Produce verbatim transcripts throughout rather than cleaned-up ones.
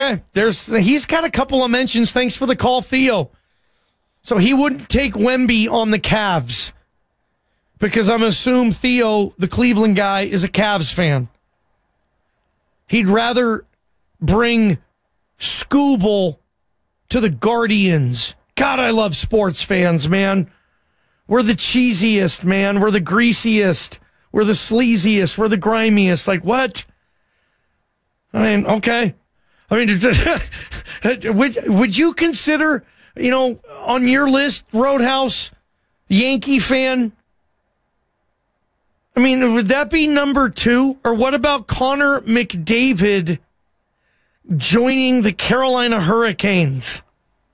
Okay, there's he's got a couple of mentions. Thanks for the call, Theo. So he wouldn't take Wemby on the Cavs because I'm assuming Theo, the Cleveland guy, is a Cavs fan. He'd rather bring Scooble to the Guardians. God, I love sports fans, man. We're the cheesiest, man. We're the greasiest. We're the sleaziest. We're the grimiest. Like, what? I mean, okay. I mean, would, would you consider, you know, on your list, Roadhouse, Yankee fan? I mean, would that be number two? Or what about Connor McDavid joining the Carolina Hurricanes?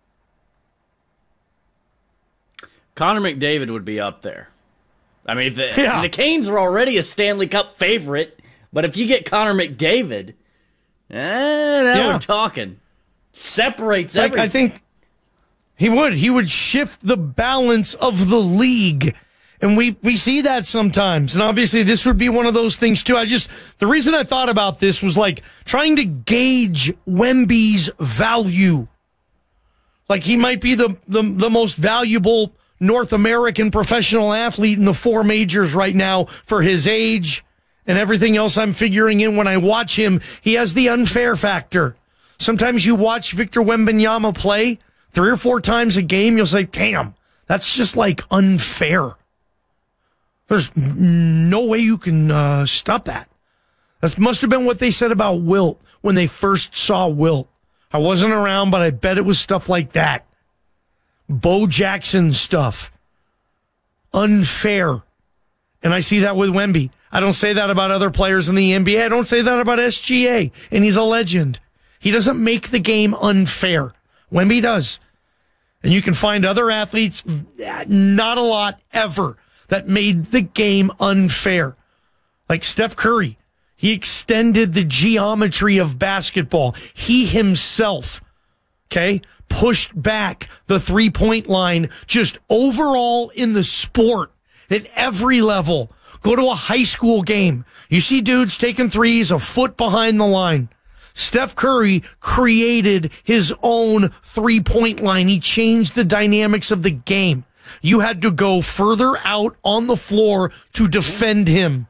Connor McDavid would be up there. I mean, if the, yeah. the Canes are already a Stanley Cup favorite, but if you get Connor McDavid, eh, now yeah. we're talking. Separates like, everything. I think he would. He would shift the balance of the league. And we, we see that sometimes. And obviously this would be one of those things too. I just, the reason I thought about this was like trying to gauge Wemby's value. Like he might be the, the, the most valuable North American professional athlete in the four majors right now for his age and everything else I'm figuring in when I watch him. He has the unfair factor. Sometimes you watch Victor Wembanyama play three or four times a game, you'll say, damn, that's just like unfair. There's no way you can uh, stop that. That must have been what they said about Wilt when they first saw Wilt. I wasn't around, but I bet it was stuff like that. Bo Jackson stuff. Unfair. And I see that with Wemby. I don't say that about other players in the N B A. I don't say that about S G A. And he's a legend. He doesn't make the game unfair. Wemby does. And you can find other athletes, not a lot ever, that made the game unfair. Like Steph Curry. He extended the geometry of basketball. He himself, okay, pushed back the three-point line just overall in the sport at every level. Go to a high school game. You see dudes taking threes a foot behind the line. Steph Curry created his own three-point line. He changed the dynamics of the game. You had to go further out on the floor to defend him,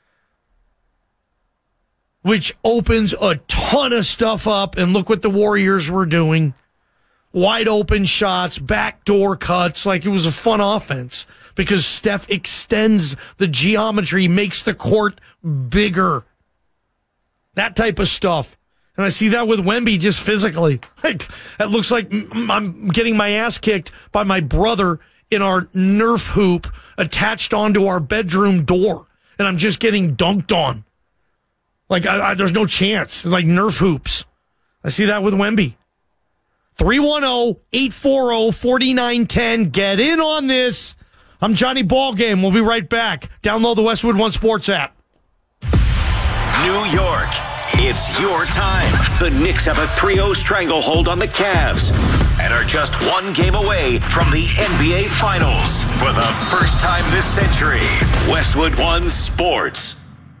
which opens a ton of stuff up. And look what the Warriors were doing. Wide open shots, backdoor cuts, like it was a fun offense because Steph extends the geometry, makes the court bigger. That type of stuff. And I see that with Wemby just physically. Like, it looks like I'm getting my ass kicked by my brother in our Nerf hoop attached onto our bedroom door. And I'm just getting dunked on. Like, I, I, there's no chance. It's like Nerf hoops. I see that with Wemby. three one zero, eight four zero, four nine one zero. Get in on this. I'm Johnny Ballgame. We'll be right back. Download the Westwood One Sports app. New York. It's your time. The Knicks have a three oh stranglehold on the Cavs and are just one game away from the N B A Finals. For the first time this century, Westwood One Sports.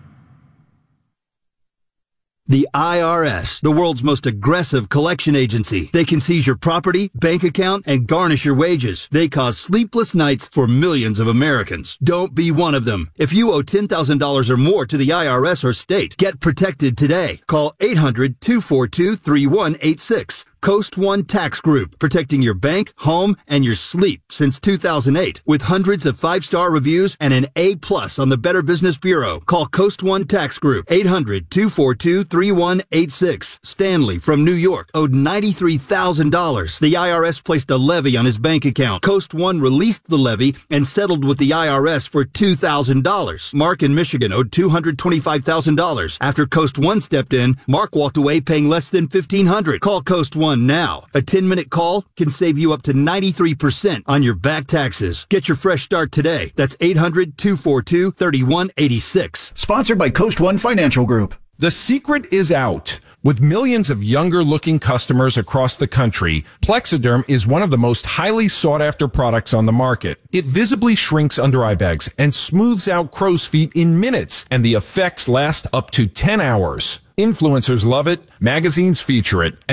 The I R S, the world's most aggressive collection agency. They can seize your property, bank account, and garnish your wages. They cause sleepless nights for millions of Americans. Don't be one of them. If you owe ten thousand dollars or more to the I R S or state, get protected today. Call eight hundred, two four two, three one eight six. Coast One Tax Group, protecting your bank, home, and your sleep since two thousand eight. With hundreds of five-star reviews and an A plus on the Better Business Bureau. Call Coast One Tax Group, eight hundred, two four two, three one eight six. Stanley from New York owed ninety-three thousand dollars. The I R S placed a levy on his bank account. Coast One released the levy and settled with the I R S for two thousand dollars. Mark in Michigan owed two hundred twenty-five thousand dollars. After Coast One stepped in, Mark walked away paying less than fifteen hundred dollars. Call Coast One now. A ten-minute call can save you up to ninety-three percent on your back taxes. Get your fresh start today. That's eight hundred, two four two, three one eight six. Sponsored by Coast One Financial Group. The secret is out. With millions of younger-looking customers across the country, Plexiderm is one of the most highly sought-after products on the market. It visibly shrinks under eye bags and smooths out crow's feet in minutes, and the effects last up to ten hours. Influencers love it, magazines feature it, and